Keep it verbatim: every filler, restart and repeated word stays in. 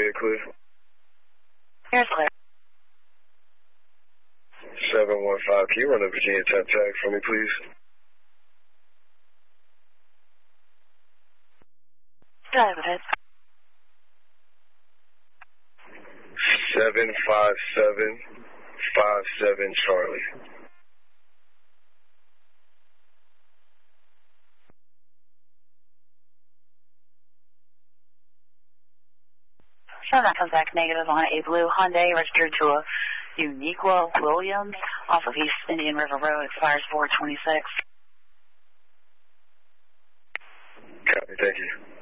get clear. Here's clear. seven one five, can you run a Virginia temp tag for me, please? Go ahead with it. seven five seven five seven Charlie. So that comes back negative on a blue Hyundai registered to a Uniqua Williams off of East Indian River Road. Expires four twenty-six. Copy, thank you.